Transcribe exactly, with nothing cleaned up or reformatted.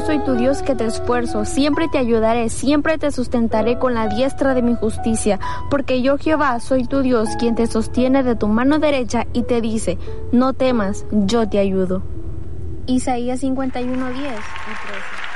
soy tu Dios que te esfuerzo, siempre te ayudaré, siempre te sustentaré con la diestra de mi justicia, porque yo Jehová soy tu Dios, quien te sostiene de tu mano derecha y te dice, no temas, yo te ayudo. Isaías cincuenta y uno, diez y trece.